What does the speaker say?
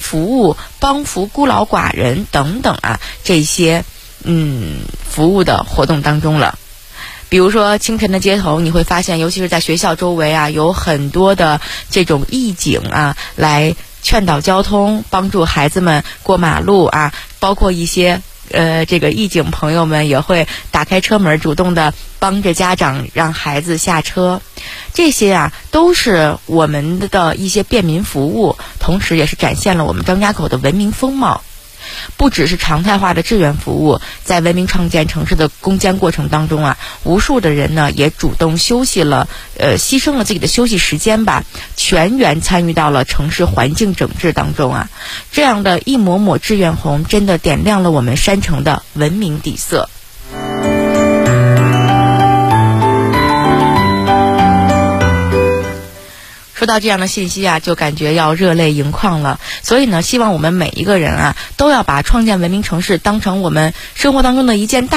服务帮扶孤老寡人等等啊这些服务的活动当中了。比如说清晨的街头，你会发现尤其是在学校周围啊，有很多的这种义警啊来劝导交通，帮助孩子们过马路啊，包括一些这个义警朋友们也会打开车门，主动的帮着家长让孩子下车。这些啊都是我们的一些便民服务，同时也是展现了我们张家口的文明风貌。不只是常态化的志愿服务，在文明创建城市的攻坚过程当中啊，无数的人呢也主动休息了，牺牲了自己的休息时间吧，全员参与到了城市环境整治当中啊。这样的一抹抹志愿红，真的点亮了我们山城的文明底色。说到这样的信息啊，就感觉要热泪盈眶了。所以呢，希望我们每一个人啊，都要把创建文明城市当成我们生活当中的一件大